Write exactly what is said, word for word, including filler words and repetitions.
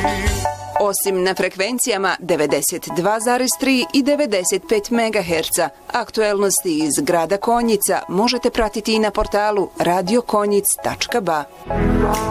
Osim na frekvencijama devedeset dva zarez tri i devedeset pet megaherca, aktuelnosti iz grada Konjica možete pratiti i na portalu radio konjic tačka ba.